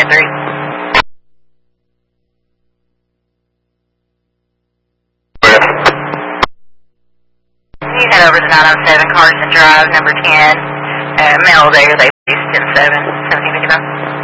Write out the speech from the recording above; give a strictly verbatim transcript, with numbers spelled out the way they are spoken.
three. You head over to nine oh seven Carson Drive, number ten, uh, mail there, they ten seven, seventeen fifty-nine.